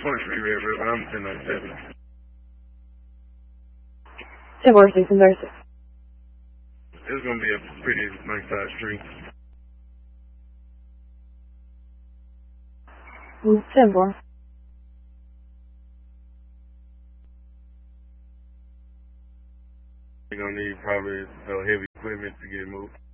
23 Red River, I'm 1097. 10-4, 6 and 36. It's gonna be a pretty nice side street. 10-4. You're gonna need probably heavy equipment to get moved.